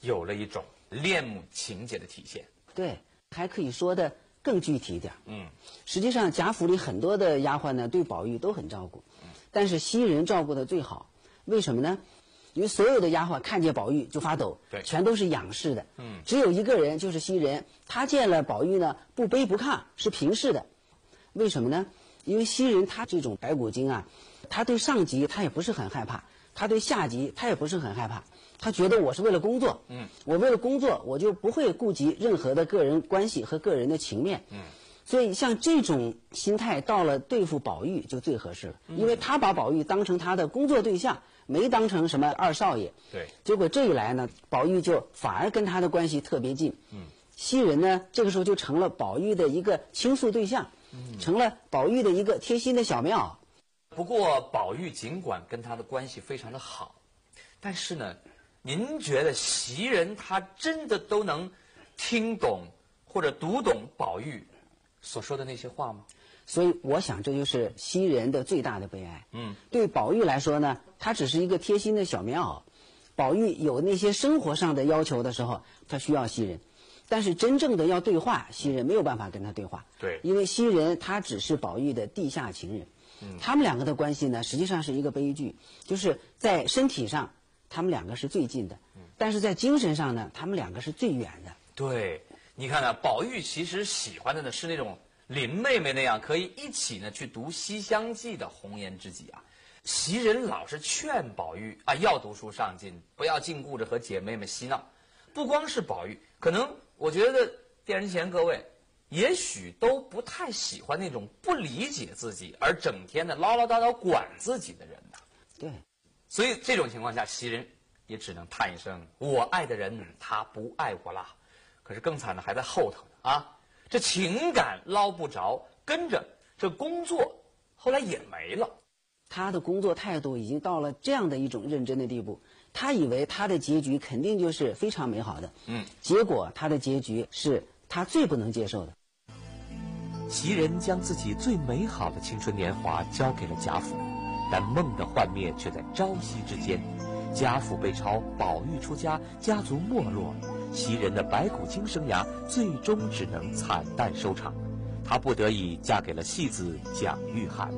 有了一种恋母情节的体现。 对，还可以说的更具体一点。实际上贾府里很多的丫鬟呢，对宝玉都很照顾，但是袭人照顾的最好。为什么呢？因为所有的丫鬟看见宝玉就发抖， 对， 全都是仰视的。只有一个人就是袭人，她见了宝玉呢，不卑不亢，是平视的。为什么呢？因为袭人她这种白骨精啊，她对上级她也不是很害怕，她对下级她也不是很害怕。她觉得我是为了工作，我为了工作，我就不会顾及任何的个人关系和个人的情面。所以像这种心态到了对付宝玉就最合适了，因为他把宝玉当成他的工作对象，没当成什么二少爷。 对， 结果这一来呢，宝玉就反而跟他的关系特别近。袭人呢，这个时候就成了宝玉的一个倾诉对象，成了宝玉的一个贴心的小棉袄。 不过宝玉尽管跟他的关系非常的好，但是呢，您觉得袭人她真的都能听懂或者读懂宝玉所说的那些话吗？ 所以我想这就是袭人的最大的悲哀。对宝玉来说呢，他只是一个贴心的小棉袄。宝玉有那些生活上的要求的时候，他需要袭人，但是真正的要对话，袭人没有办法跟他对话。 对， 因为袭人她只是宝玉的地下情人。他们两个的关系呢，实际上是一个悲剧，就是在身体上他们两个是最近的，但是在精神上呢，他们两个是最远的。 对，你看啊，宝玉其实喜欢的呢是那种林妹妹那样可以一起呢去读《西厢记》的红颜知己啊。袭人老是劝宝玉啊要读书上进，不要净顾着和姐妹们嬉闹。不光是宝玉，可能我觉得电视前各位也许都不太喜欢那种不理解自己而整天的唠唠叨叨管自己的人呐。 对， 所以这种情况下，袭人也只能叹一声：“我爱的人，他不爱我啦。”可是更惨的还在后头呢啊！这情感捞不着，跟着这工作后来也没了。 他的工作态度已经到了这样的一种认真的地步，他以为他的结局肯定就是非常美好的。结果他的结局是他最不能接受的。 袭人将自己最美好的青春年华交给了贾府，但梦的幻灭却在朝夕之间。贾府被抄，宝玉出家，家族没落，袭人的白骨精生涯最终只能惨淡收场。她不得已嫁给了戏子蒋玉菡。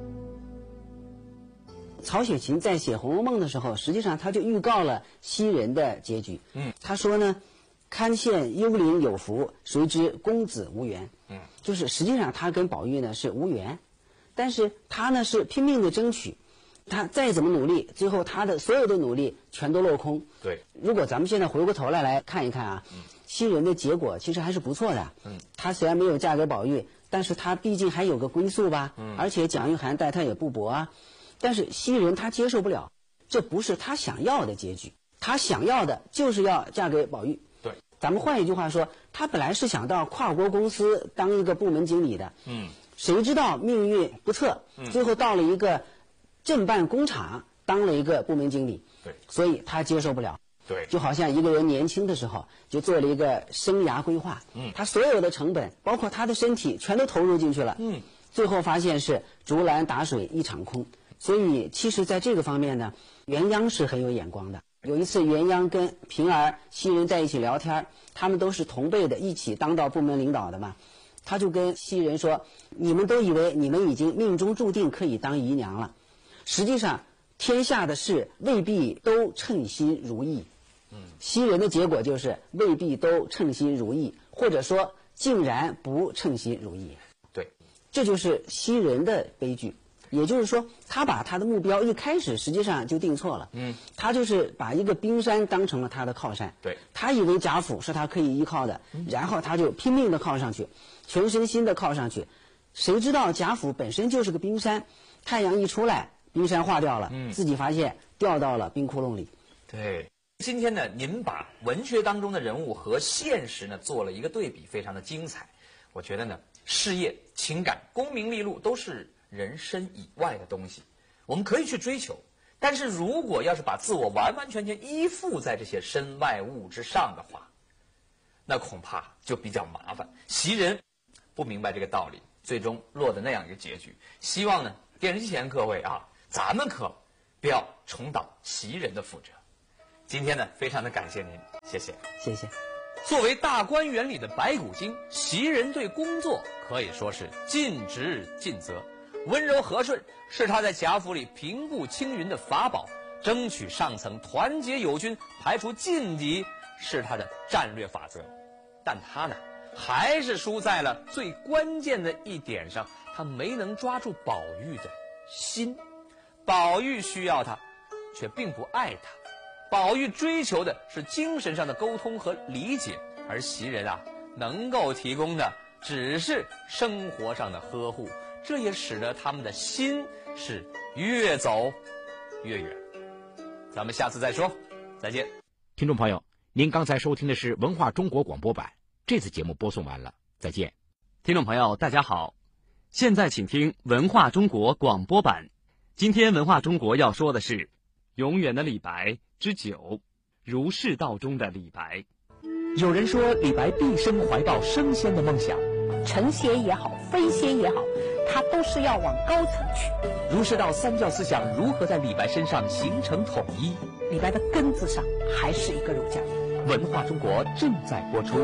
曹雪芹在写《红楼梦》的时候，实际上他就预告了袭人的结局。他说呢，堪羡幽灵有福，谁知公子无缘。就是实际上他跟宝玉呢是无缘，但是他呢是拼命的争取，他再怎么努力，最后他的所有的努力全都落空。 对， 如果咱们现在回过头来看一看啊，袭人的结果其实还是不错的。她虽然没有嫁给宝玉，但是她毕竟还有个归宿吧。而且蒋玉菡待她也不薄啊。但是袭人她接受不了，这不是她想要的结局。她想要的就是要嫁给宝玉。 对， 咱们换一句话说，她本来是想到跨国公司当一个部门经理的。谁知道命运不测，最后到了一个镇办工厂当了一个部门经理。 对， 所以她接受不了。 对， 就好像一个人年轻的时候就做了一个生涯规划，他所有的成本，包括他的身体，全都投入进去了。最后发现是竹篮打水一场空。所以其实在这个方面呢，元央是很有眼光的。有一次元央跟平儿、袭人在一起聊天，他们都是同辈的，一起当到部门领导的嘛。他就跟袭人说，你们都以为你们已经命中注定可以当姨娘了，实际上天下的事未必都称心如意。袭人的结果就是未必都称心如意，或者说竟然不称心如意。 对， 这就是袭人的悲剧。也就是说，他把他的目标一开始实际上就定错了。他就是把一个冰山当成了他的靠山。 对， 他以为贾府是他可以依靠的，然后他就拼命的靠上去，全身心的靠上去。谁知道贾府本身就是个冰山，太阳一出来，冰山化掉了，自己发现掉到了冰窟窿里。 对，今天呢，您把文学当中的人物和现实呢做了一个对比，非常的精彩。我觉得呢，事业、情感、功名利禄都是人身以外的东西，我们可以去追求，但是如果要是把自我完完全全依附在这些身外物之上的话，那恐怕就比较麻烦。袭人不明白这个道理，最终落得那样一个结局。希望呢，电视机前各位啊，咱们可不要重蹈袭人的覆辙。今天呢，非常的感谢您。 谢谢。 谢谢。 作为大观园里的白骨精，袭人对工作可以说是尽职尽责，温柔和顺是她在贾府里平步青云的法宝，争取上层，团结友军，排除劲敌是她的战略法则。但她呢，还是输在了最关键的一点上，她没能抓住宝玉的心。宝玉需要她，却并不爱她。宝玉追求的是精神上的沟通和理解，而袭人啊，能够提供的只是生活上的呵护，这也使得他们的心是越走越远。咱们下次再说，再见。 听众朋友，您刚才收听的是文化中国广播版，这次节目播送完了，再见。 听众朋友，大家好，现在请听文化中国广播版。今天文化中国要说的是永远的李白之9，儒释道中的李白。 有人说李白毕生怀抱升仙的梦想， 成仙也好，飞仙也好，他都是要往高层去。 儒释道三教思想如何在李白身上形成统一？ 李白的根子上还是一个儒家。 文化中国正在播出。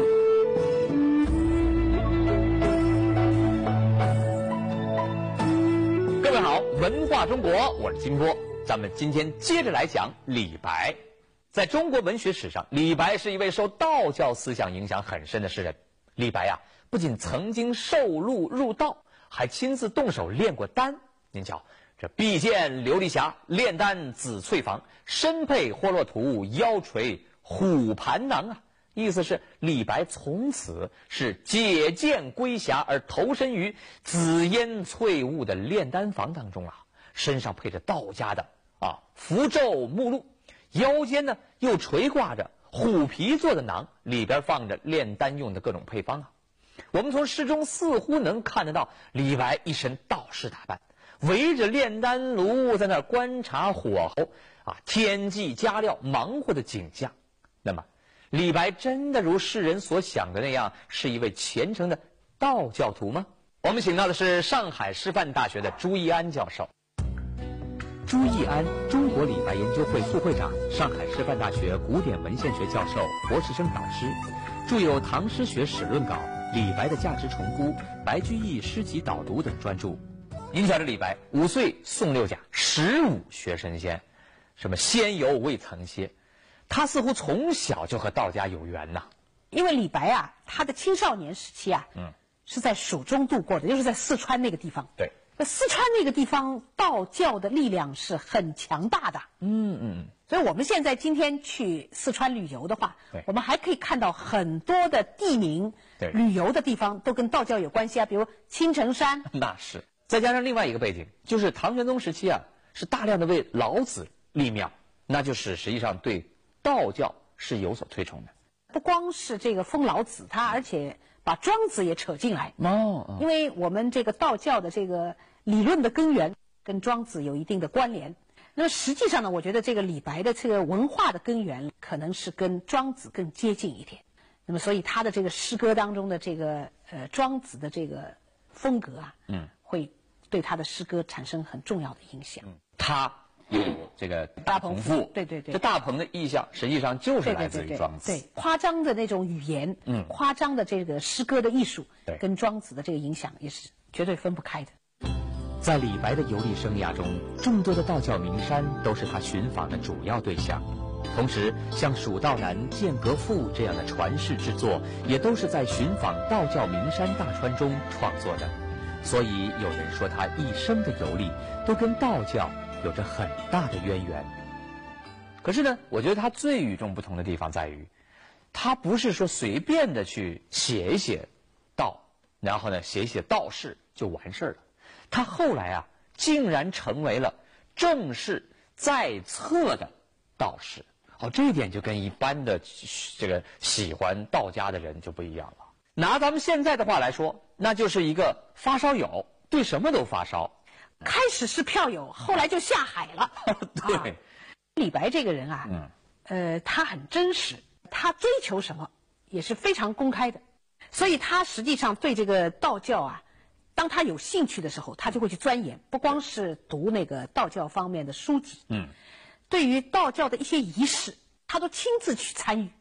各位好，文化中国，我是金波。咱们今天接着来讲李白。在中国文学史上，李白是一位受道教思想影响很深的诗人。李白啊，不仅曾经受禄入道，还亲自动手炼过丹。您瞧，这臂见琉璃匣，炼丹紫翠房，身佩霍洛图，腰垂虎盘囊啊。意思是李白从此是解剑归匣，而投身于紫烟翠雾的炼丹房当中啊，身上配着道家的符咒目录，腰间呢又垂挂着虎皮做的囊，里边放着炼丹用的各种配方啊。我们从诗中似乎能看得到李白一身道士打扮，围着炼丹炉在那儿观察火候添剂加料，忙活的景象。那么李白真的如世人所想的那样是一位虔诚的道教徒吗？我们请到的是上海师范大学的朱一安教授。 朱一安，中国李白研究会副会长，上海师范大学古典文献学教授、博士生导师，著有《唐诗学史论稿》《李白的价值重估》《白居易诗集导读》等专著。 您瞧这李白5岁送六甲，15学神仙，什么仙游未曾歇，他似乎从小就和道家有缘呐。 因为李白啊，他的青少年时期啊，是在蜀中度过的，就是在四川那个地方。 对， 那四川那个地方道教的力量是很强大的。所以我们现在今天去四川旅游的话，我们还可以看到很多的地名，旅游的地方都跟道教有关系啊，比如青城山。 那是，再加上另外一个背景，就是唐玄宗时期啊，是大量的为老子立庙，那就是实际上对道教是有所推崇的。 不光是这个封老子，他而且把庄子也扯进来。因为我们这个道教的这个理论的根源跟庄子有一定的关联。那么实际上呢，我觉得这个李白的这个文化的根源可能是跟庄子更接近一点。那么所以他的这个诗歌当中的这个庄子的这个风格啊，会对他的诗歌产生很重要的影响。 他有这个大鹏赋， 对， 这大鹏的意象实际上就是来自于庄子。 对，夸张的那种语言，夸张的这个诗歌的艺术，跟庄子的这个影响也是绝对分不开的。 在李白的游历生涯中，众多的道教名山都是他寻访的主要对象。同时，像《蜀道难》《剑阁赋》这样的传世之作，也都是在寻访道教名山大川中创作的。所以有人说他一生的游历都跟道教有着很大的渊源。 可是呢，我觉得他最与众不同的地方在于，他不是说随便的去写一写道，然后呢写一写道士就完事儿了。他后来啊，竟然成为了正式在册的道士。这一点就跟一般的这个喜欢道家的人就不一样了。拿咱们现在的话来说，那就是一个发烧友，对什么都发烧。 开始是票友，后来就下海了。 对， 李白这个人啊，他很真实，他追求什么也是非常公开的，所以他实际上对这个道教啊，当他有兴趣的时候，他就会去钻研，不光是读那个道教方面的书籍，对于道教的一些仪式，他都亲自去参与。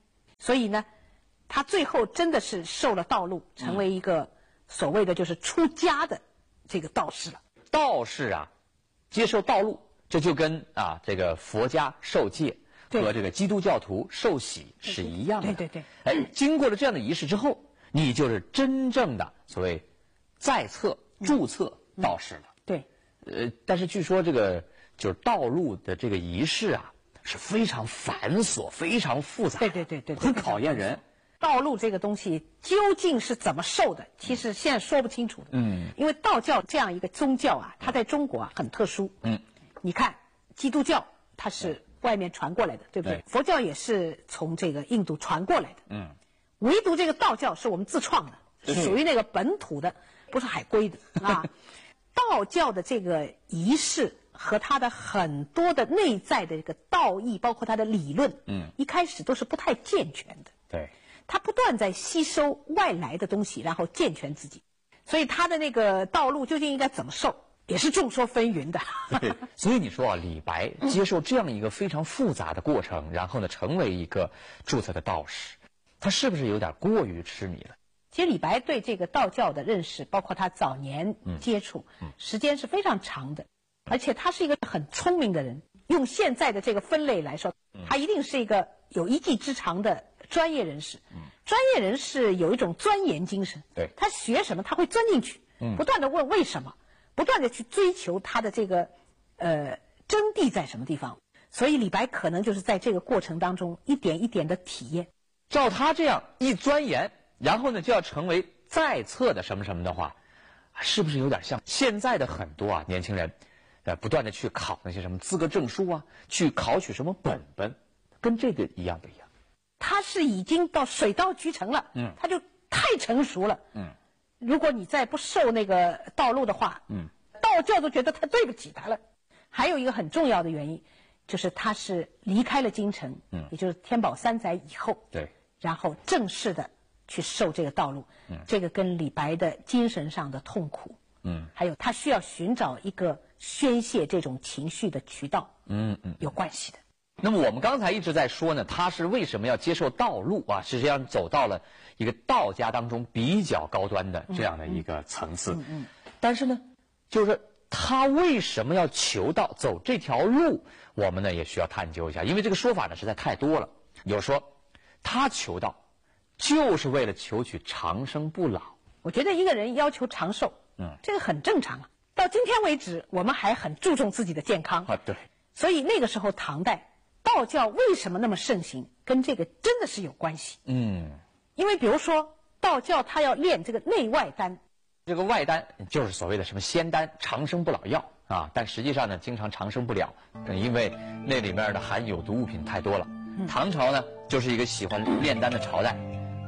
所以呢，他最后真的是受了道路，成为一个所谓的就是出家的这个道士了。 道士啊，接受道路，这就跟这个佛家受戒和这个基督教徒受洗是一样的。 对。 经过了这样的仪式之后，你就是真正的所谓在册注册道士了。 对。 但是据说这个就是道路的这个仪式啊，是非常繁琐、非常复杂， 对， 很考验人。 道路这个东西究竟是怎么受的，其实现在说不清楚的。因为道教这样一个宗教啊，它在中国啊很特殊。你看基督教它是外面传过来的，对不对？佛教也是从这个印度传过来的。唯独这个道教是我们自创的，是属于那个本土的，不是海归的啊。道教的这个仪式和它的很多的内在的这个道义，包括它的理论，一开始都是不太健全的。 对， 它不断在吸收外来的东西，然后健全自己，所以它的那个道路究竟应该怎么受，也是众说纷纭的。 对，所以你说啊，李白接受这样一个非常复杂的过程，然后呢，成为一个注册的道士，他是不是有点过于痴迷了？ 其实李白对这个道教的认识，包括他早年接触，时间是非常长的，而且他是一个很聪明的人。用现在的这个分类来说，他一定是一个有一技之长的专业人士。专业人士有一种钻研精神， 对， 他学什么他会钻进去，不断的问为什么，不断的去追求他的这个真谛在什么地方。所以李白可能就是在这个过程当中一点一点的体验。 照他这样一钻研，然后呢就要成为在册的什么什么的话，是不是有点像现在的很多年轻人，不断的去考那些什么资格证书啊，去考取什么本本，跟这个一样不一样？ 他是已经到水到渠成了，他就太成熟了，如果你再不受那个道路的话，道教都觉得他对不起他了。还有一个很重要的原因，就是他是离开了京城，也就是天宝3载以后， 对， 然后正式的去受这个道路，这个跟李白的精神上的痛苦，还有他需要寻找一个宣泄这种情绪的渠道，有关系的。 那么我们刚才一直在说呢，他是为什么要接受道路啊？实际上走到了一个道家当中比较高端的这样的一个层次。但是呢，就是他为什么要求道走这条路，我们呢也需要探究一下，因为这个说法呢实在太多了。有说他求道就是为了求取长生不老。 我觉得一个人要求长寿，这个很正常啊。到今天为止，我们还很注重自己的健康啊。对。 所以那个时候唐代道教为什么那么盛行，跟这个真的是有关系。因为比如说道教它要炼这个内外丹， 这个外丹就是所谓的什么仙丹、长生不老药啊，但实际上呢，经常长生不了，因为那里面的含有毒物品太多了。唐朝呢，就是一个喜欢炼丹的朝代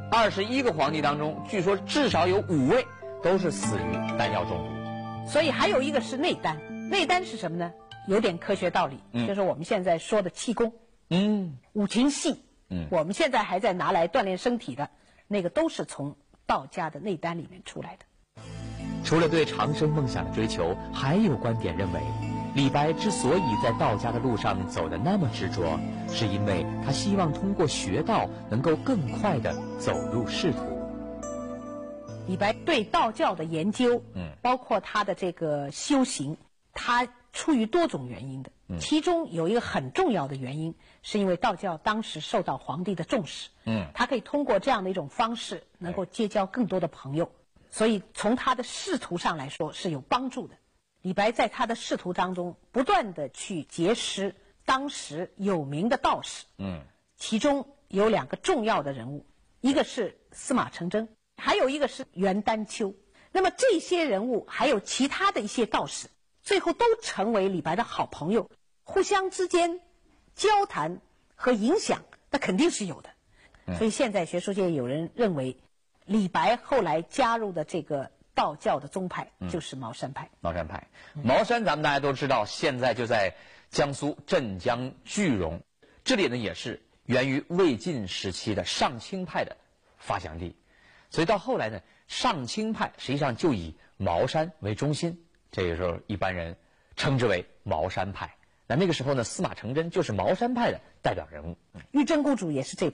，21个皇帝当中，据说至少有5位都是死于丹药中毒。 所以还有一个是内丹，内丹是什么呢？有点科学道理，就是我们现在说的气功，五禽戏，我们现在还在拿来锻炼身体的，那个都是从道家的内丹里面出来的。 除了对长生梦想的追求，还有观点认为，李白之所以在道家的路上走得那么执着，是因为他希望通过学道能够更快地走入仕途。 李白对道教的研究，包括他的这个修行，他出于多种原因的，其中有一个很重要的原因，是因为道教当时受到皇帝的重视，他可以通过这样的一种方式，能够结交更多的朋友，所以从他的仕途上来说是有帮助的。李白在他的仕途当中，不断的去结识当时有名的道士，其中有2个重要的人物，一个是司马承祯，还有一个是袁丹丘。那么这些人物还有其他的一些道士，最后都成为李白的好朋友，互相之间交谈和影响，那肯定是有的。所以现在学术界有人认为，李白后来加入的这个道教的宗派就是茅山派。 茅山派，茅山咱们大家都知道，现在就在江苏镇江句容，这里呢也是源于魏晋时期的上清派的发祥地。所以到后来呢，上清派实际上就以茅山为中心，这个时候一般人称之为茅山派。那个时候呢，司马承祯就是茅山派的代表人物。 玉真公主也是这派。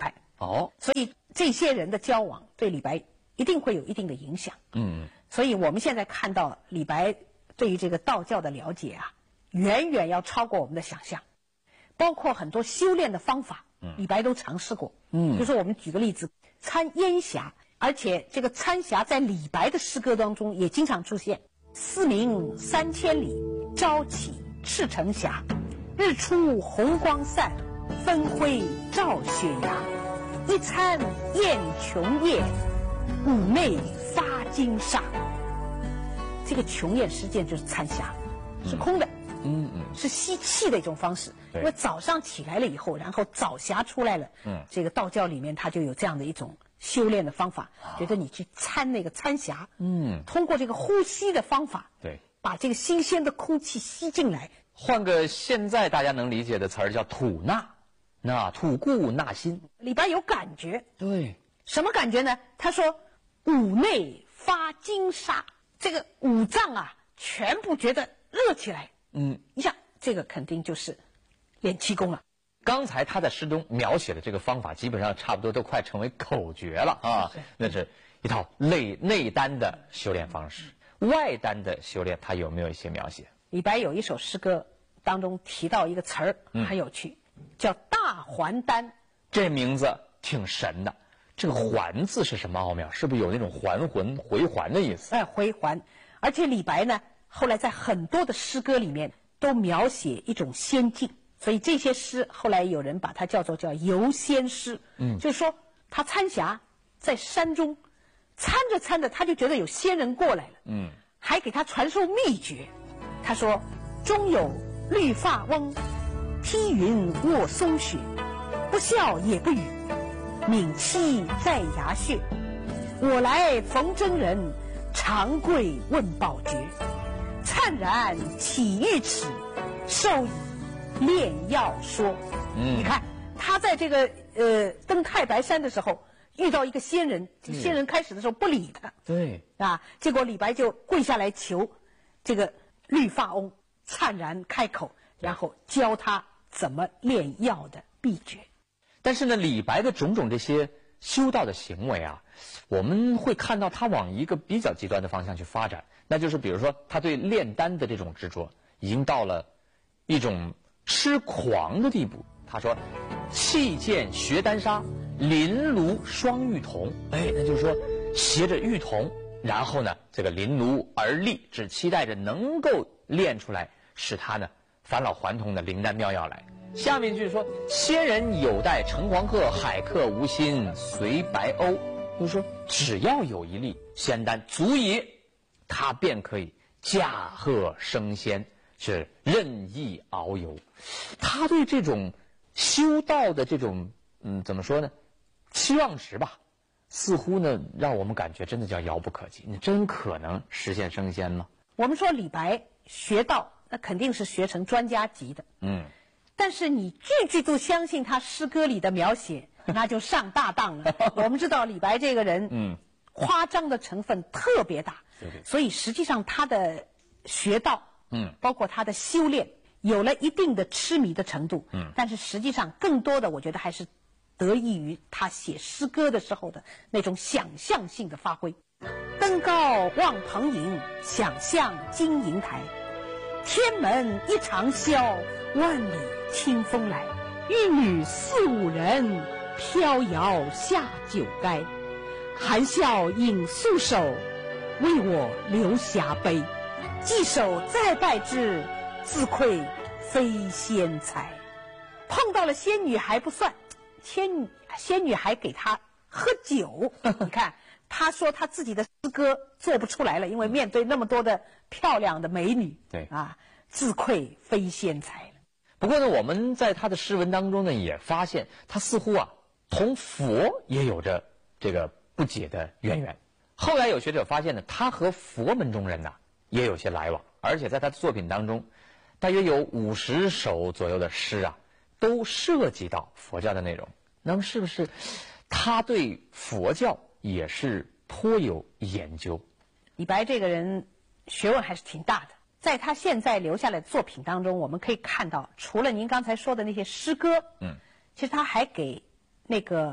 哦， 所以这些人的交往对李白一定会有一定的影响。所以我们现在看到李白对于这个道教的了解啊，远远要超过我们的想象，包括很多修炼的方法，李白都尝试过。比如说我们举个例子，参烟霞，而且这个参霞在李白的诗歌当中也经常出现。四明3000里，朝起赤城霞，日出红光散，分辉照雪崖。一餐宴琼宴，五内发金沙。这个琼宴实际就是参霞，是空的，是吸气的一种方式。因为早上起来了以后，然后早霞出来了，这个道教里面它就有这样的一种修炼的方法，觉得你去参那个参霞，通过这个呼吸的方法， 对， 把这个新鲜的空气吸进来。 换个现在大家能理解的词儿叫吐纳，吐故纳新。 李白有感觉， 对， 什么感觉呢？他说五内发金沙，这个五脏啊全部觉得热起来。你想这个肯定就是练气功了。 刚才他在诗中描写的这个方法，基本上差不多都快成为口诀了啊！那是一套内丹的修炼方式，外丹的修炼，他有没有一些描写？ 李白有一首诗歌当中提到一个词儿，很有趣，叫大还丹。 这名字挺神的。这个还字是什么奥妙？是不是有那种还魂回还的意思？ 回还。而且李白呢，后来在很多的诗歌里面都描写一种仙境。所以这些诗后来有人把它叫游仙诗，就是说他参霞在山中，参着参着他就觉得有仙人过来了，还给他传授秘诀。他说：“中有绿发翁，披云卧松雪，不笑也不语，抿膝在崖穴。我来逢真人，长跪问宝诀。灿然起玉齿，授以炼药说。”你看他在这个登太白山的时候遇到一个仙人，这仙人开始的时候不理他， 对结果李白就跪下来求这个绿发翁灿然开口，然后教他怎么炼药的秘诀。 但是呢，李白的种种这些修道的行为啊，我们会看到他往一个比较极端的方向去发展，那就是比如说他对炼丹的这种执着，已经到了一种痴狂的地步。他说：“弃剑学丹砂，临炉双玉铜。”那就是说携着玉铜，然后呢，这个临炉而立，只期待着能够炼出来，使他呢返老还童的灵丹妙药来。下面就是说，仙人有待乘黄鹤，海客无心随白鸥。就是说，只要有一粒仙丹足矣，他便可以驾鹤升仙，是任意遨游。他对这种修道的这种怎么说呢，期望值吧，似乎呢让我们感觉真的叫遥不可及。你真可能实现升仙吗？ 我们说李白学道，那肯定是学成专家级的。但是你句句都相信他诗歌里的描写，那就上大当了。我们知道李白这个人，夸张的成分特别大，所以实际上他的学道，包括他的修炼，有了一定的痴迷的程度。但是实际上更多的，我觉得还是得益于他写诗歌的时候的那种想象性的发挥。登高望蓬瀛，想象金银台。天门一长啸，万里清风来。玉女4、5人，飘摇下酒该。含笑饮素手，为我留霞杯。稽首再拜之，自愧非仙才。碰到了仙女还不算，仙女还给他喝酒。你看他说他自己的诗歌做不出来了，因为面对那么多的漂亮的美女，自愧非仙才了。 不过呢，我们在他的诗文当中呢，也发现他似乎同佛也有着这个不解的渊源。后来有学者发现呢，他和佛门中人也有些来往，而且在他的作品当中，大约有50首左右的诗都涉及到佛教的内容。那么是不是他对佛教也是颇有研究？ 李白这个人学问还是挺大的，在他现在留下来的作品当中，我们可以看到，除了您刚才说的那些诗歌，其实他还给那个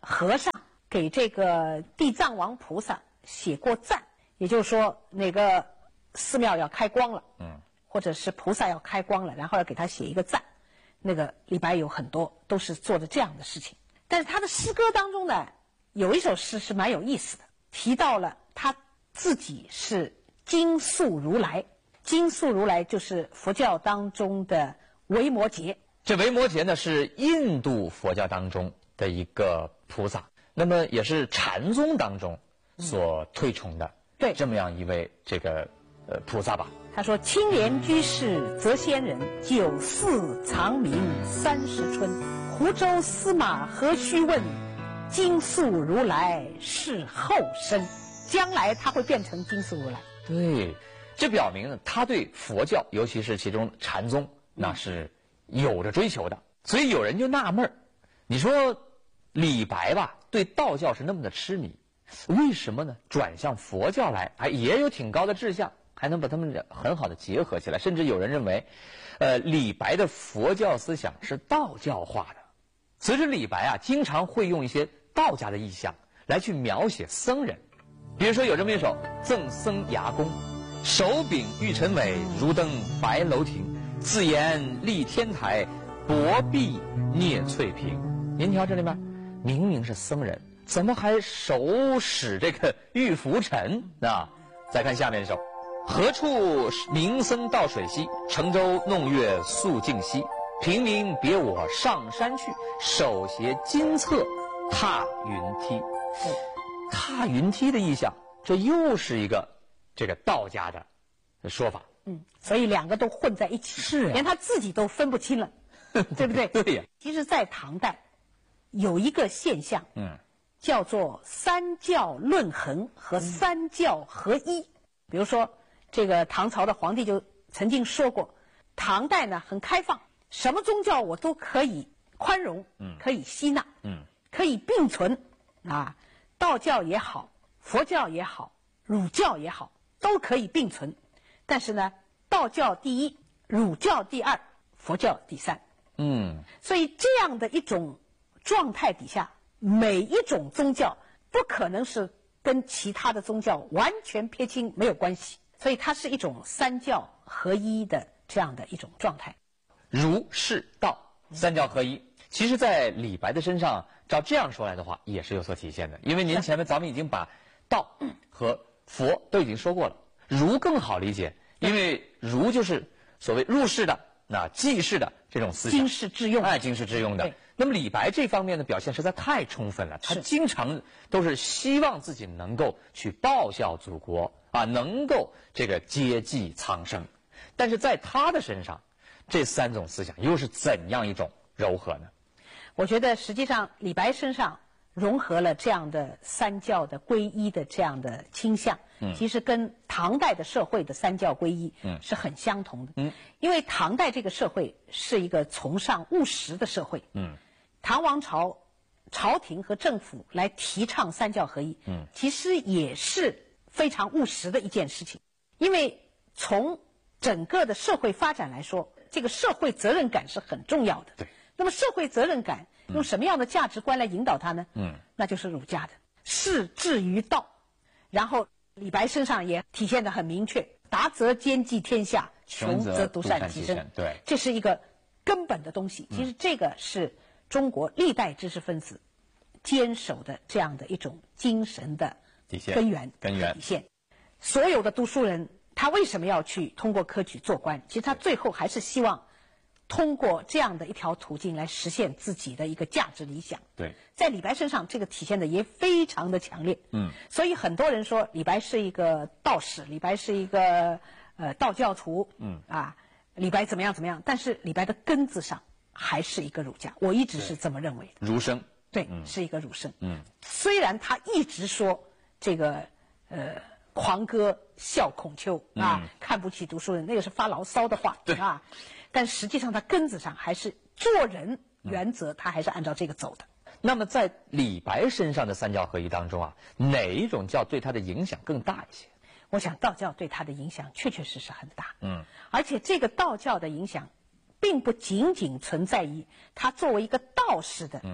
和尚给这个地藏王菩萨写过赞，也就是说哪个寺庙要开光了，或者是菩萨要开光了，然后要给他写一个赞。那个李白有很多都是做的这样的事情。但是他的诗歌当中呢，有一首诗是蛮有意思的，提到了他自己是金宿如来。金宿如来就是佛教当中的维摩诘。 这维摩诘呢是印度佛教当中的一个菩萨，那么也是禅宗当中所推崇的， 对， 这么样一位这个菩萨吧。 他说：“青莲居士则仙人，9寺藏名30春。湖州司马何须问，金宿如来是后身。”将来他会变成金宿如来。 对，这表明呢，他对佛教，尤其是其中禅宗，那是有着追求的。所以有人就纳闷儿，你说李白吧，对道教是那么的痴迷，为什么呢？转向佛教来，也有挺高的志向，还能把他们很好的结合起来。甚至有人认为，李白的佛教思想是道教化的。所以说李白啊，经常会用一些道家的意象来去描写僧人。比如说有这么一首《赠僧牙公》，手秉玉尘尾，如登白楼亭。自言立天台，薄壁蹑翠屏。您瞧这里面，明明是僧人，怎么还手使这个玉拂尘啊？再看下面一首，何处名僧到水西？乘舟弄月宿净溪。平明别我上山去，手携金册踏云梯。踏云梯的意象，这又是一个这个道家的说法。 所以两个都混在一起， 是啊， 连他自己都分不清了，对不对？ 对呀。 其实，在唐代有一个现象，叫做三教论衡和三教合一。比如说，这个唐朝的皇帝就曾经说过，唐代呢很开放，什么宗教我都可以宽容，可以吸纳，可以并存啊。道教也好，佛教也好，儒教也好，都可以并存。但是呢，道教第一，儒教第二，佛教第三。所以这样的一种状态底下，每一种宗教不可能是跟其他的宗教完全撇清没有关系，所以它是一种三教合一的这样的一种状态。 儒释道三教合一，其实在李白的身上，照这样说来的话，也是有所体现的。因为您前面咱们已经把道和佛都已经说过了，儒更好理解，因为儒就是所谓入世的、济世的这种思想， 经世致用， 经世致用的。那么李白这方面的表现实在太充分了，他经常都是希望自己能够去报效祖国能够这个接济苍生。但是在他的身上，这三种思想又是怎样一种糅合呢？ 我觉得实际上李白身上融合了这样的三教的归一的这样的倾向，其实跟唐代的社会的三教归一是很相同的。因为唐代这个社会是一个崇尚务实的社会，唐王朝朝廷和政府来提倡三教合一，其实也是非常务实的一件事情。因为从整个的社会发展来说，这个社会责任感是很重要的。那么社会责任感用什么样的价值观来引导它呢？那就是儒家的士志于道。然后李白身上也体现得很明确，达则兼济天下，穷则独善其身。 对， 这是一个根本的东西。其实这个是中国历代知识分子坚守的这样的一种精神的根源底线。所有的读书人他为什么要去通过科举做官？其实他最后还是希望通过这样的一条途径来实现自己的一个价值理想。 对， 在李白身上这个体现的也非常的强烈。所以很多人说李白是一个道士，李白是一个道教徒，李白怎么样怎么样，但是李白的根子上还是一个儒家，我一直是这么认为的。 儒生， 对，是一个儒生。虽然他一直说这个狂歌笑孔丘看不起读书人，那个是发牢骚的话但实际上他根子上还是做人原则，他还是按照这个走的。 那么在李白身上的三教合一当中哪一种教对他的影响更大一些？ 我想道教对他的影响确确实实很大。而且这个道教的影响并不仅仅存在于他作为一个道士的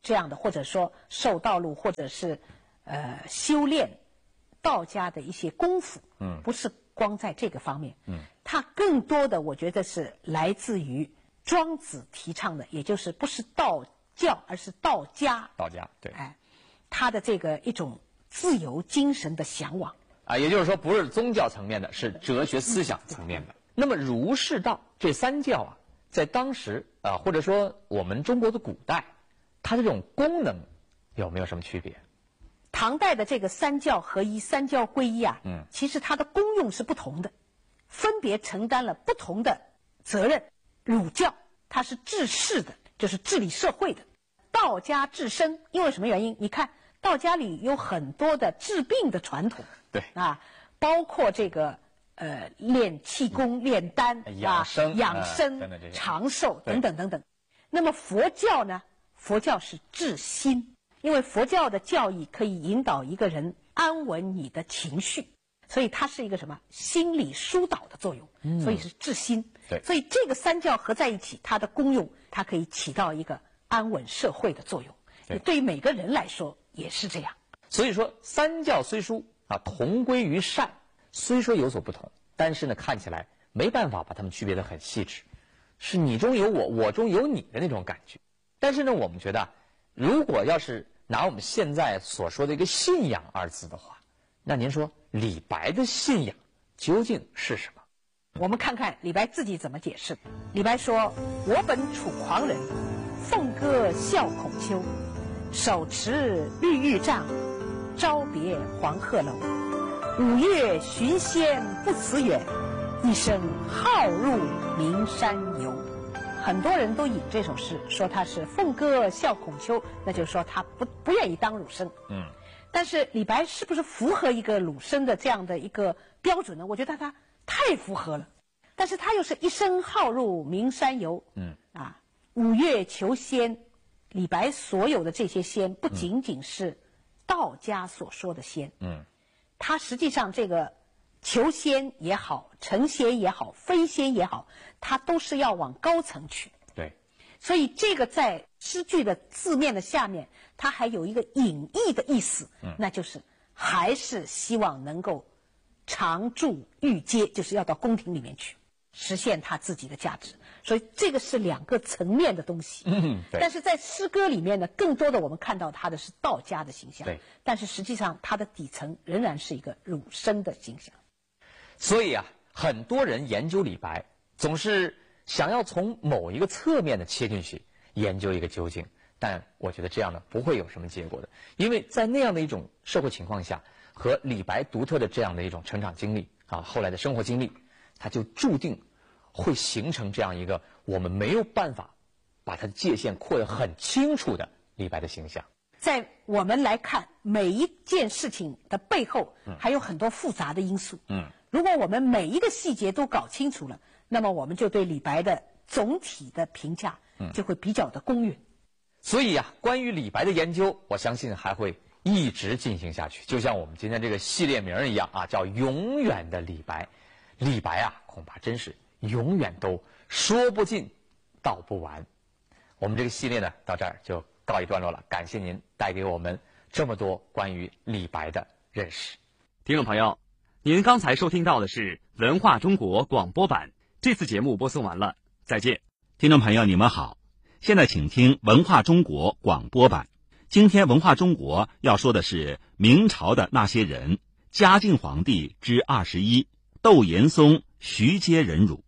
这样的，或者说受道路，或者是修炼道家的一些功夫，不是光在这个方面，它更多的我觉得是来自于庄子提倡的，也就是不是道教，而是道家。 道家，对， 他的这个一种自由精神的向往啊，也就是说不是宗教层面的，是哲学思想层面的。那么儒释道这三教啊，在当时啊，或者说我们中国的古代，它的这种功能有没有什么区别？ 唐代的这个三教合一、三教归一啊，其实它的功用是不同的，分别承担了不同的责任。儒教它是治世的，就是治理社会的；道家治身，因为什么原因？你看道家里有很多的治病的传统， 对啊，包括这个练气功、炼丹养生、 长寿等等等等。那么佛教呢？佛教是治心，因为佛教的教义可以引导一个人安稳你的情绪，所以它是一个什么心理疏导的作用，所以是治心。 对， 所以这个三教合在一起，它的功用，它可以起到一个安稳社会的作用。对于每个人来说也是这样。 所以说，三教虽殊啊，同归于善，虽说有所不同，但是呢，看起来没办法把它们区别得很细致，是你中有我，我中有你的那种感觉。但是呢，我们觉得，如果要是拿我们现在所说的一个信仰二字的话，那您说李白的信仰究竟是什么？ 我们看看李白自己怎么解释。李白说：“我本楚狂人，凤歌笑孔丘，手持绿玉杖，朝别黄鹤楼。五岳寻仙不辞远，一生好入名山游。”很多人都引这首诗说他是凤歌笑孔丘，那就是说他不愿意当儒生。但是李白是不是符合一个儒生的这样的一个标准呢？我觉得他太符合了。但是他又是一生好入名山游。五岳求仙，李白所有的这些仙不仅仅是道家所说的仙。他实际上这个求仙也好，成仙也好，飞仙也好，他都是要往高层去。 对， 所以这个在诗句的字面的下面，它还有一个隐逸的意思，那就是还是希望能够常驻御阶，就是要到宫廷里面去实现他自己的价值。所以这个是两个层面的东西。 对。 但是在诗歌里面呢，更多的我们看到他的是道家的形象。 对。 但是实际上他的底层仍然是一个儒生的形象。 所以啊，很多人研究李白，总是想要从某一个侧面的切进去研究一个究竟，但我觉得这样呢不会有什么结果的，因为在那样的一种社会情况下，和李白独特的这样的一种成长经历啊，后来的生活经历，它就注定会形成这样一个我们没有办法把它的界限扩得很清楚的李白的形象。 在我们来看，每一件事情的背后还有很多复杂的因素。如果我们每一个细节都搞清楚了，那么我们就对李白的总体的评价就会比较的公允。 所以啊，关于李白的研究，我相信还会一直进行下去，就像我们今天这个系列名一样啊，叫永远的李白。李白啊，恐怕真是永远都说不尽道不完。我们这个系列呢，到这儿就告一段落了，感谢您带给我们这么多关于李白的认识。 听众朋友，您刚才收听到的是文化中国广播版，这次节目播送完了，再见。 听众朋友你们好，现在请听文化中国广播版。今天文化中国要说的是明朝的那些人，嘉靖皇帝之21，窦岩松、徐阶忍辱。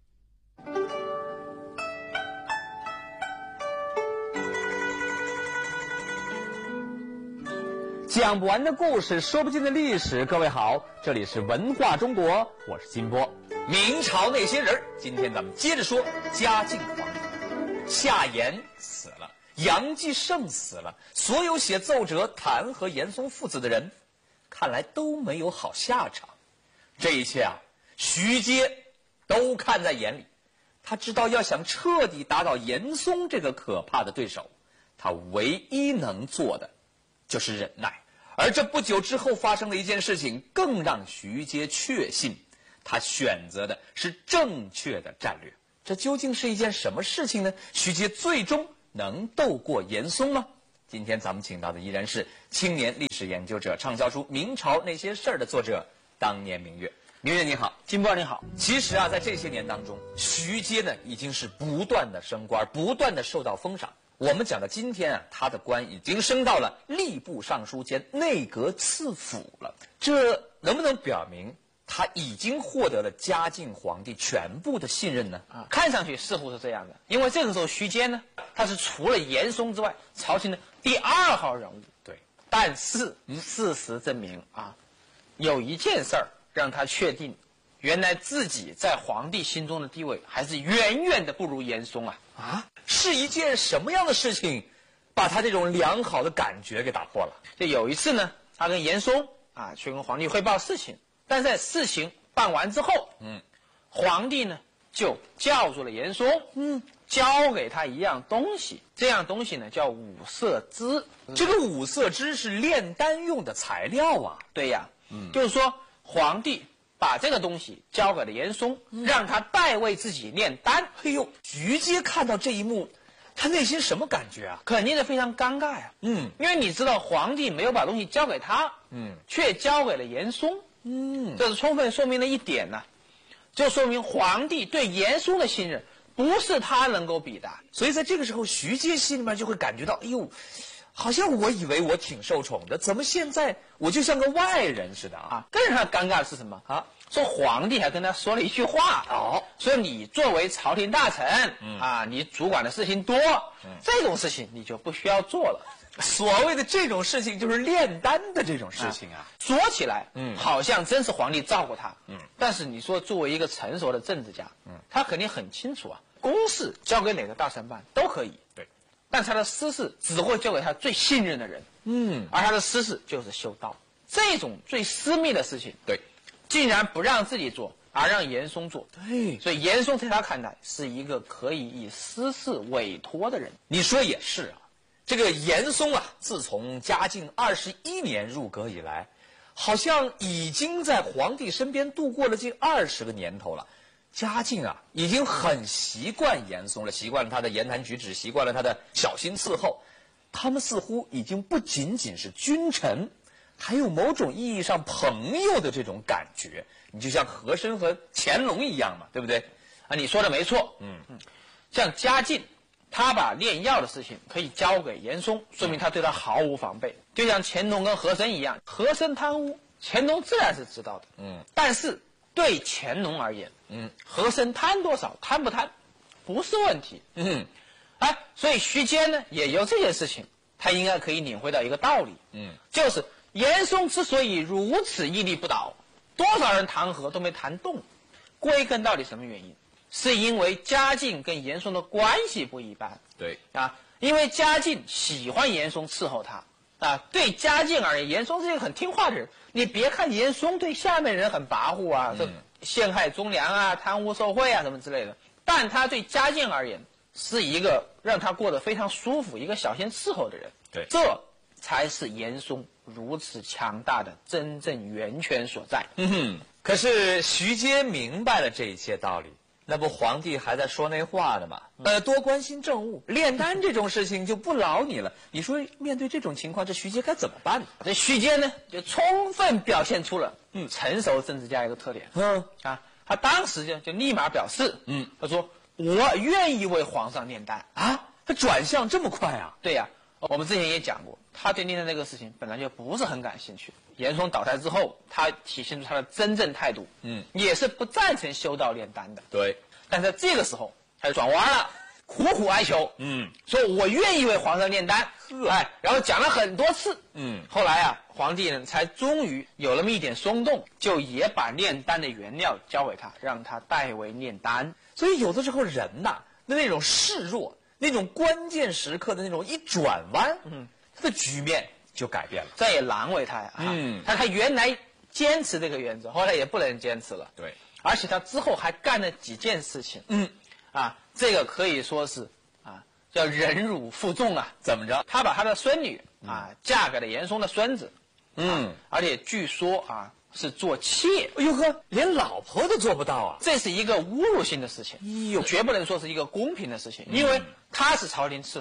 讲不完的故事，说不尽的历史。各位好，这里是文化中国，我是金波。 明朝那些人，今天咱们接着说嘉靖皇帝。夏言死了，杨继盛死了，所有写奏折弹劾严嵩父子的人，看来都没有好下场。这一切啊，徐阶都看在眼里。他知道要想彻底打倒严嵩这个可怕的对手，他唯一能做的就是忍耐。而这不久之后发生的一件事情，更让徐阶确信他选择的是正确的战略。这究竟是一件什么事情呢？徐阶最终能斗过严嵩吗？ 今天咱们请到的依然是青年历史研究者、畅销书《明朝那些事儿》的作者当年明月。明月你好。 金波你好。 其实啊，在这些年当中，徐阶呢已经是不断的升官，不断的受到封赏。我们讲到今天啊，他的官已经升到了吏部尚书兼内阁次辅了。这能不能表明他已经获得了嘉靖皇帝全部的信任呢？ 看上去似乎是这样的，因为这个时候徐阶呢，他是除了严嵩之外，朝廷的第2号人物。 对， 但是事实证明啊，有一件事儿让他确定，原来自己在皇帝心中的地位还是远远的不如严嵩啊！ 是一件什么样的事情，把他这种良好的感觉给打破了？ 就有一次呢，他跟严嵩去跟皇帝汇报事情，但在事情办完之后，皇帝呢就叫住了严嵩，交给他一样东西，这样东西呢叫五色枝。 这个五色枝是炼丹用的材料啊。 对呀，就是说皇帝把这个东西交给了严嵩，让他代为自己炼丹。 哎呦，徐阶看到这一幕，他内心什么感觉啊？ 肯定是非常尴尬呀。因为你知道皇帝没有把东西交给他，却交给了严嵩。这是充分说明了一点呢，就说明皇帝对严嵩的信任不是他能够比的。 所以在这个时候，徐阶心里面就会感觉到，哎呦，好像我以为我挺受宠的，怎么现在我就像个外人似的啊？ 更让他尴尬的是什么啊？说皇帝还跟他说了一句话说你作为朝廷大臣你主管的事情多，这种事情你就不需要做了。 所谓的这种事情就是炼丹的这种事情说起来好像真是皇帝照顾他，但是你说作为一个成熟的政治家，他肯定很清楚公事交给哪个大臣办都可以， 对， 但他的私事只会交给他最信任的人，而他的私事就是修道，这种最私密的事情， 对， 竟然不让自己做，而让严嵩做， 对， 所以严嵩在他看来是一个可以以私事委托的人。 你说也是啊，这个严嵩自从嘉靖21年入阁以来，好像已经在皇帝身边度过了近20个年头了。嘉靖已经很习惯严嵩了，习惯了他的言谈举止，习惯了他的小心伺候。他们似乎已经不仅仅是君臣，还有某种意义上朋友的这种感觉。你就像和珅和乾隆一样嘛，对不对？ 你说的没错。像嘉靖，他把炼药的事情可以交给严嵩，说明他对他毫无防备。就像乾隆跟和珅一样，和珅贪污，乾隆自然是知道的。但是对乾隆而言，和珅贪多少，贪不贪，不是问题。所以徐阶呢，也由这件事情，他应该可以领会到一个道理。就是严嵩之所以如此屹立不倒，多少人弹劾都没弹动，归根到底什么原因？是因为嘉靖跟严嵩的关系不一般。 对因为嘉靖喜欢严嵩伺候他对嘉靖而言，严嵩是一个很听话的人。你别看严嵩对下面人很跋扈陷害忠良贪污受贿什么之类的，但他对嘉靖而言是一个让他过得非常舒服、一个小心伺候的人。 对， 这才是严嵩如此强大的真正源泉所在。 可是徐阶明白了这一切道理，那不皇帝还在说那话呢吗？多关心政务，炼丹这种事情就不劳你了。你说面对这种情况，这徐阶该怎么办呢？ 这徐阶呢，就充分表现出了成熟政治家一个特点。他当时就立马表示，他说我愿意为皇上炼丹他转向这么快对呀，我们之前也讲过，他对炼丹这个事情本来就不是很感兴趣。严嵩倒台之后，他体现出他的真正态度，也是不赞成修道炼丹的。 对， 但在这个时候，他就转弯了，苦苦哀求，说我愿意为皇上炼丹，然后讲了很多次，后来皇帝呢才终于有那么一点松动，就也把炼丹的原料交给他，让他代为炼丹。 所以有的时候人那种示弱，那种关键时刻的那种一转弯，他的局面就改变了。 这也难为他他原来坚持这个原则，后来也不能坚持了。 对， 而且他之后还干了几件事情，这个可以说是叫忍辱负重怎么着？ 他把他的孙女嫁给了严嵩的孙子，而且据说是做妾。 哎呦呵，连老婆都做不到这是一个侮辱性的事情，绝不能说是一个公平的事情，因为他是朝廷赐府，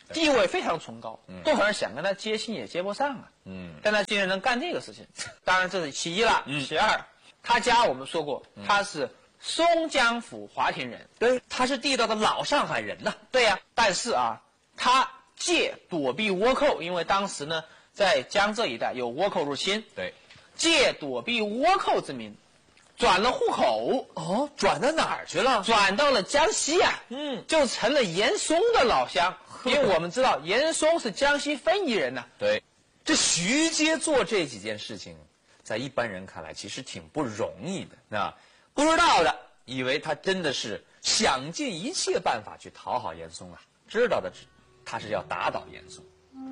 地位非常崇高，多少人想跟他接亲也接不上啊。但他竟然能干这个事情，当然这是其一了。其二，他家我们说过，他是松江府华亭人， 对，他是地道的老上海人呐。 对呀，但是啊，他借躲避倭寇，因为当时呢在江浙一带有倭寇入侵， 对， 借躲避倭寇之名，转了户口。 哦，转到哪儿去了？ 转到了江西啊，就成了严嵩的老乡。因为我们知道严嵩是江西分宜人呐。 对，这徐阶做这几件事情，在一般人看来其实挺不容易的啊。不知道的以为他真的是想尽一切办法去讨好严嵩啊，知道的他是要打倒严嵩。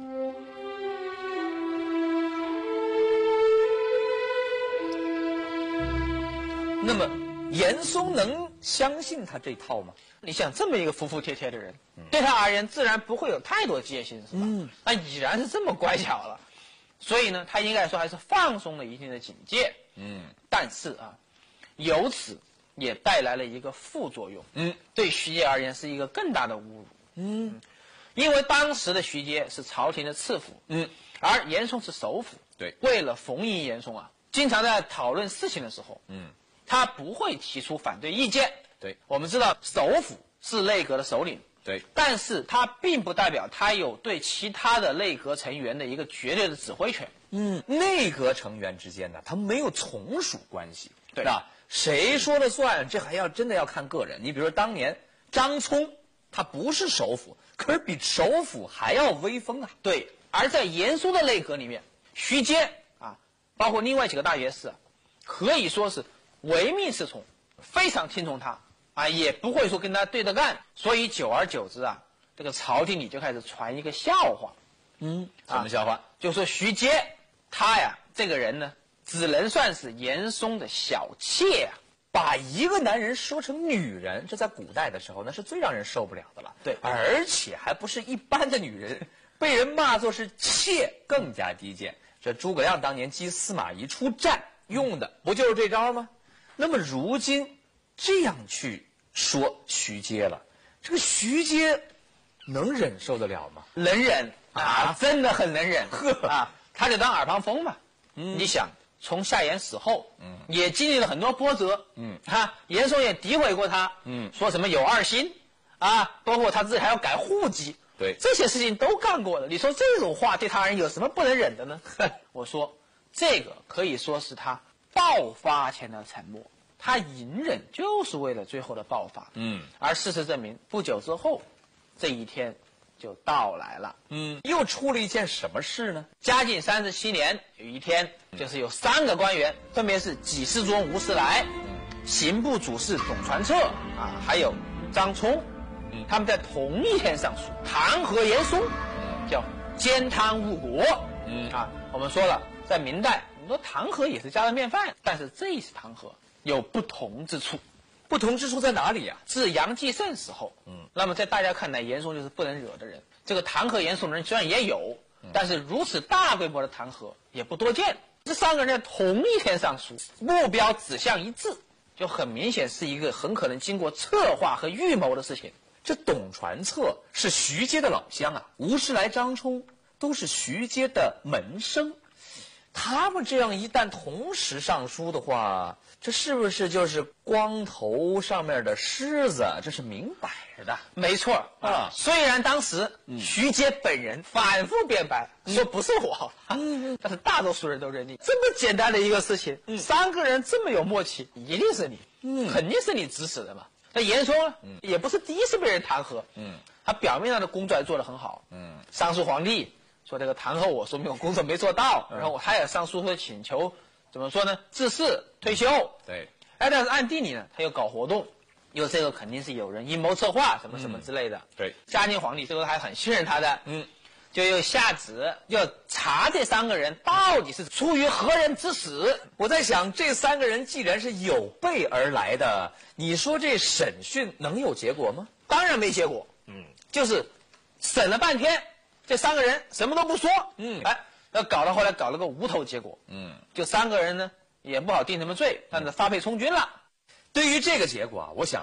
那么严嵩能相信他这套吗？ 你想这么一个服服帖帖的人，对他而言自然不会有太多戒心，是吧？那已然是这么乖巧了，所以呢，他应该说还是放松了一定的警戒。但是啊，由此也带来了一个副作用。对徐阶而言是一个更大的侮辱。因为当时的徐阶是朝廷的次辅，而严嵩是首辅。 对， 为了逢迎严嵩啊，经常在讨论事情的时候，他不会提出反对意见。 对， 我们知道首辅是内阁的首领， 对， 但是他并不代表他有对其他的内阁成员的一个绝对的指挥权。 内阁成员之间呢，他没有从属关系， 对吧？谁说了算？这还要真的要看个人。你比如说当年张聪，他不是首辅，可是比首辅还要威风啊。 对，而在严嵩的内阁里面，徐阶啊，包括另外几个大学士啊，可以说是唯命是从，非常听从他啊，也不会说跟他对着干。所以久而久之啊，这个朝廷里就开始传一个笑话。 什么笑话？ 就说徐阶他呀，这个人呢，只能算是严嵩的小妾啊。 把一个男人说成女人，这在古代的时候那是最让人受不了的了。 对， 而且还不是一般的女人，被人骂作是妾，更加低贱。这诸葛亮当年击司马懿出战用的不就是这招吗？那么如今这样去说徐阶了，这个徐阶能忍受得了吗？ 能忍啊，真的很能忍啊，他就当耳旁风嘛。你想，从夏言死后，也经历了很多波折，严嵩也诋毁过他，说什么有二心啊，包括他自己还要改户籍， 对， 这些事情都干过了。你说这种话对他而言有什么不能忍的呢？我说，这个可以说是他爆发前的沉默，他隐忍就是为了最后的爆发。而事实证明，不久之后，这一天就到来了。 又出了一件什么事呢？ 嘉靖37年有一天，就是有3个官员，分别是给事中吴思来、刑部主事董传彻啊，还有张聪，他们在同一天上书弹劾严嵩，叫奸贪误国。我们说了，在明代，很多弹劾也是加了面饭，但是这一次弹劾有不同之处。 不同之处在哪里呀？ 自杨继盛时候，那么在大家看来，严嵩就是不能惹的人。这个弹劾严嵩的人虽然也有，但是如此大规模的弹劾也不多见。这3个人在同一天上书，目标指向一致，就很明显是一个很可能经过策划和预谋的事情。 这董传彻是徐阶的老乡啊，吴思来、张聪都是徐阶的门生。他们这样一旦同时上书的话，这是不是就是光头上面的狮子？这是明摆着的。 没错啊，虽然当时徐阶本人反复辩白，说不是我，但是大多数人都认定这么简单的一个事情，3个人这么有默契，一定是你，肯定是你指使的嘛。那严嵩呢，也不是第一次被人弹劾，他表面上的工作还做得很好，上书皇帝。说这个弹劾我，说明我工作没做到，然后他也上书说请求，怎么说呢？致仕退休。 对， 但是暗地里呢，他又搞活动，又这个肯定是有人阴谋策划什么什么之类的。 对， 嘉靖皇帝这个还很信任他的，就又下旨要查这3个人到底是出于何人之使。 我在想，这3个人既然是有备而来的，你说这审讯能有结果吗？ 当然没结果。就是审了半天。这3个人什么都不说，要搞到后来搞了个无头结果，就3个人呢也不好定什么罪，但是发配充军了。 对于这个结果啊，我想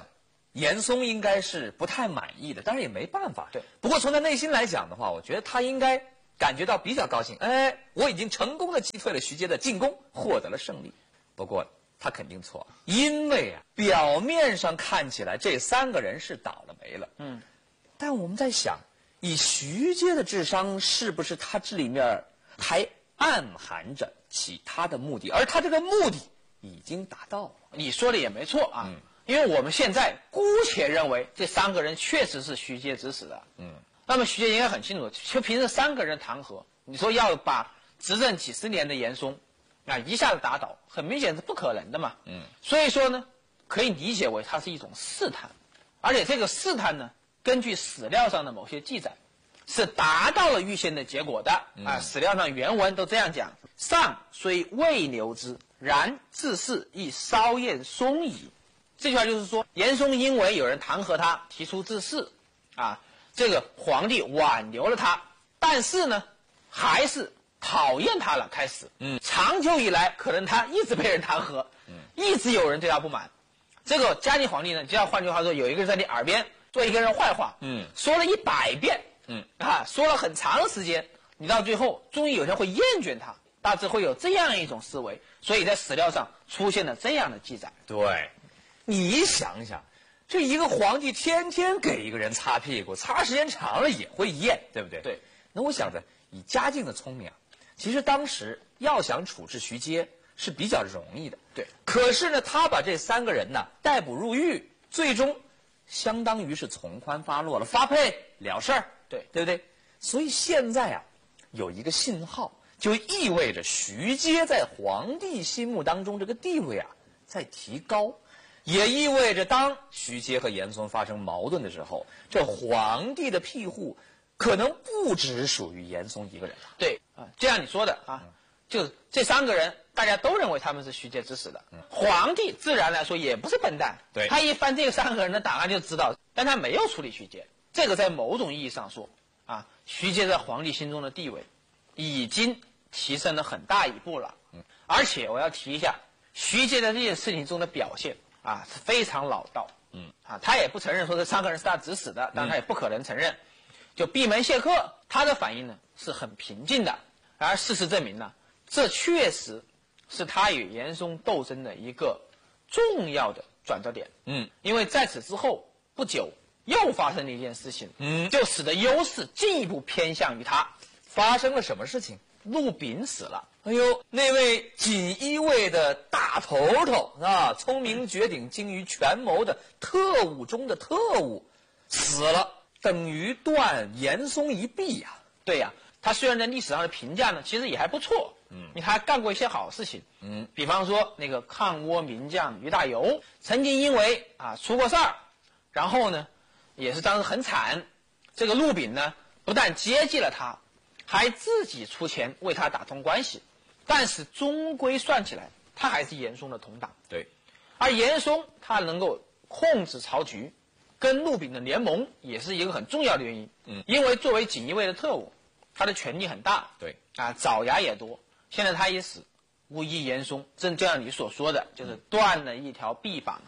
严嵩应该是不太满意的，当然也没办法。 对， 不过从他内心来讲的话，我觉得他应该感觉到比较高兴。哎，我已经成功的击退了徐阶的进攻，获得了胜利。不过他肯定错了，因为啊，表面上看起来这3个人是倒了霉了。但我们在想，以徐阶的智商，是不是他这里面还暗含着其他的目的？而他这个目的已经达到了。 你说的也没错啊。因为我们现在姑且认为这3个人确实是徐阶指使的。那么徐阶应该很清楚，就凭这3个人弹劾，你说要把执政几十年的严嵩啊一下子打倒，很明显是不可能的嘛。所以说呢，可以理解为它是一种试探，而且这个试探呢，根据史料上的某些记载，是达到了预先的结果的。史料上原文都这样讲：上虽未留之，然自是亦稍厌松矣。这句话就是说，严嵩因为有人弹劾他，提出自恃，这个皇帝挽留了他，但是呢，还是讨厌他了。开始，长久以来，可能他一直被人弹劾，一直有人对他不满。这个嘉靖皇帝呢，就要换句话说，有一个人在你耳边说一个人坏话，说了100遍，说了很长时间，你到最后终于有天会厌倦他，大致会有这样一种思维，所以在史料上出现了这样的记载。 对。你想想，这一个皇帝天天给一个人擦屁股，擦时间长了也会厌，对不对？ 对。 那我想着，以嘉靖的聪明啊，其实当时要想处置徐阶是比较容易的。 对。 可是呢，他把这3个人呢逮捕入狱，最终相当于是从宽发落了，发配了事儿。 对， 对不对？所以现在啊，有一个信号，就意味着徐阶在皇帝心目当中这个地位啊在提高。也意味着，当徐阶和严嵩发生矛盾的时候，这皇帝的庇护可能不只属于严嵩一个人。 对啊，就像你说的啊，就是这3个人，大家都认为他们是徐阶指使的。皇帝自然来说也不是笨蛋， 对， 他一翻这3个人的档案就知道，但他没有处理徐阶。这个在某种意义上说啊，徐阶在皇帝心中的地位已经提升了很大一步了。而且我要提一下，徐阶在这件事情中的表现。是非常老道。他也不承认说这3个人是他指使的，当然他也不可能承认，就闭门谢客。他的反应呢是很平静的，而事实证明呢，这确实是他与严嵩斗争的一个重要的转折点。因为在此之后不久，又发生了一件事情，就使得优势进一步偏向于他。 发生了什么事情？ 陆炳死了。 哎呦，那位锦衣卫的大头头啊，聪明绝顶、精于权谋的特务中的特务，死了，等于断严嵩一臂呀。 对呀，他虽然在历史上的评价呢，其实也还不错。你还干过一些好事情。比方说那个抗倭名将于大猷，曾经因为出过事儿，然后呢，也是当时很惨。这个陆炳呢，不但接济了他，还自己出钱为他打通关系。但是终归算起来，他还是严嵩的同党。 对， 而严嵩他能够控制朝局，跟陆炳的联盟也是一个很重要的原因。因为作为锦衣卫的特务，他的权力很大。 对， 爪牙也多。现在他一死，无疑严嵩正就像你所说的，就是断了一条臂膀。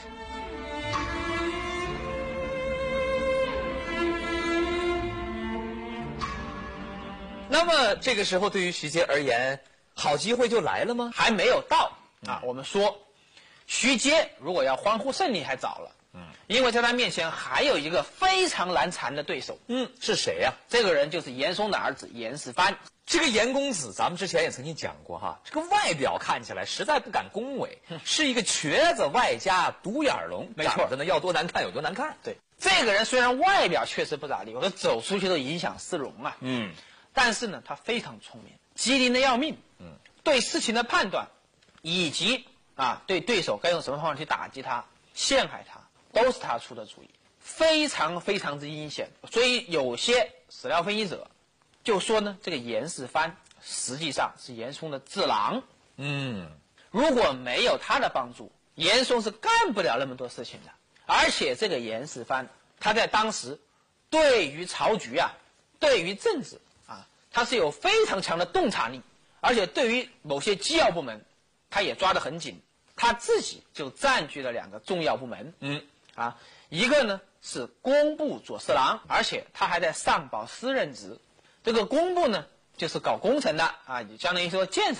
那么这个时候，对于徐阶而言，好机会就来了吗？ 还没有到我们说，徐阶如果要欢呼胜利还早了。因为在他面前还有一个非常难缠的对手。 是谁呀？ 这个人就是严嵩的儿子严世蕃。 这个严公子，咱们之前也曾经讲过哈，这个外表看起来实在不敢恭维，是一个瘸子外加独眼龙， 没错， 长得呢要多难看有多难看。 对，这个人虽然外表确实不咋地，我说走出去都影响市容啊。但是呢，他非常聪明，机灵的要命。对事情的判断，以及对对手该用什么方法去打击他、陷害他，都是他出的主意，非常非常之阴险。所以有些史料分析者就说呢，这个严世蕃实际上是严嵩的智囊。如果没有他的帮助，严嵩是干不了那么多事情的。而且这个严世蕃，他在当时对于朝局对于政治他是有非常强的洞察力，而且对于某些机要部门，他也抓得很紧。他自己就占据了2个重要部门。 啊，一个呢是工部左侍郎，而且他还在上保司任职。这个工部呢就是搞工程的啊，相当于说建设